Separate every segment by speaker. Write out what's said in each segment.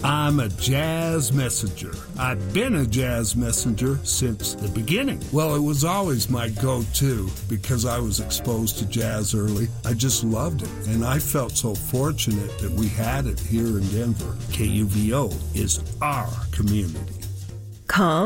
Speaker 1: I'm a jazz messenger. I've been a jazz messenger since the beginning. Well, it was always my go-to because I was exposed to jazz early. I just loved it, and I felt so fortunate that we had it here in Denver. KUVO is our community.
Speaker 2: Call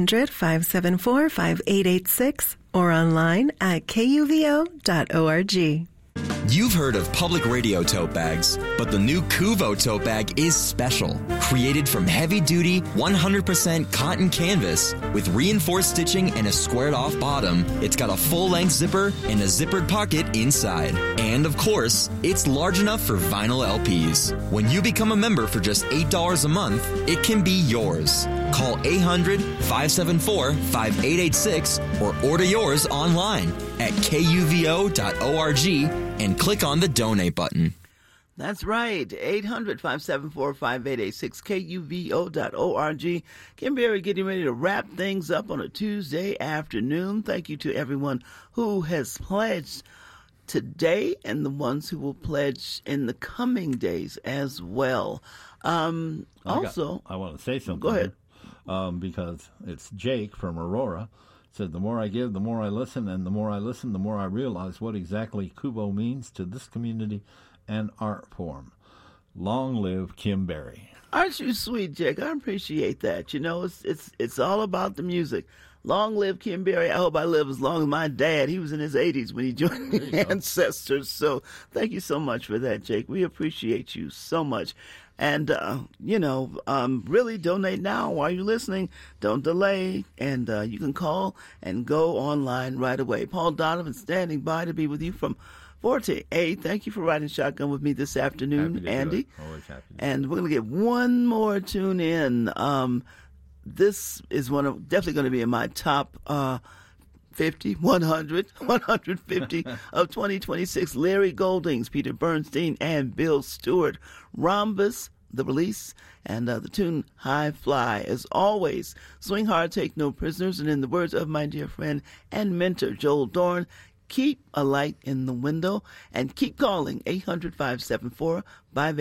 Speaker 2: 800-574-5886 or online at kuvo.org.
Speaker 3: You've heard of public radio tote bags, but the new Kuvo tote bag is special. Created from heavy-duty, 100% cotton canvas with reinforced stitching and a squared-off bottom, it's got a full-length zipper and a zippered pocket inside. And, of course, it's large enough for vinyl LPs. When you become a member for just $8 a month, it can be yours. Call 800-574-5886 or order yours online at kuvo.org and click on the donate button.
Speaker 4: That's right, 800-574-5886, kuvo.org. Kim Berry getting ready to wrap things up on a Tuesday afternoon. Thank you to everyone who has pledged today and the ones who will pledge in the coming days as well. I want
Speaker 5: to say something.
Speaker 4: Go ahead.
Speaker 5: Because it's Jake from Aurora. Said, the more I give, the more I listen, and the more I listen, the more I realize what exactly Kuvo means to this community and art form. Long live Kim Berry.
Speaker 4: Aren't you sweet, Jake? I appreciate that. You know, it's all about the music. Long live Kim Berry. I hope I live as long as my dad. He was in his 80s when he joined the Ancestors. So thank you so much for that, Jake. We appreciate you so much. And, really donate now while you're listening. Don't delay. And you can call and go online right away. Paul Donovan standing by to be with you from 4 to 8. Thank you for riding shotgun with me this afternoon, Andy.
Speaker 5: Always happy to.
Speaker 4: And we're going to get one more tune in. This is definitely going to be in my top 50, 100, 150 of 2026. Larry Goldings, Peter Bernstein, and Bill Stewart. Rhombus, The Release, and the tune High Fly. As always, swing hard, take no prisoners. And in the words of my dear friend and mentor, Joel Dorn, keep a light in the window and keep calling 800-574-5886.